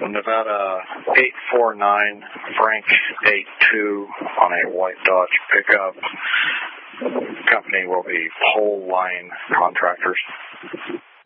Nevada 849 Frank 82 on a white Dodge pickup. Company will be Pole Line Contractors.